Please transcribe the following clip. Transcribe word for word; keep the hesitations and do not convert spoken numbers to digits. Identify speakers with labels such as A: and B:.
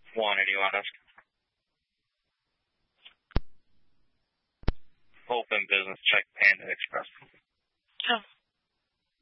A: One, and you want us? Open business check Panda Express.